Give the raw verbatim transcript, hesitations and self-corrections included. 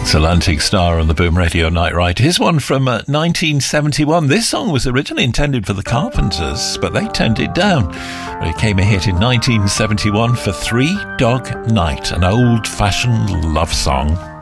Atlantic Star on the Boom Radio Night Ride. Here's one from uh, nineteen seventy-one. This song was originally intended for the Carpenters, but they turned it down. It came a hit in nineteen seventy-one for Three Dog Night, an old-fashioned love song.